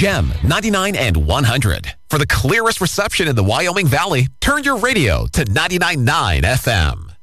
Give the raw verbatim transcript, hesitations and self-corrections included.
Gem ninety-nine and one hundred. For the clearest reception in the Wyoming Valley, turn your radio to ninety-nine point nine F M.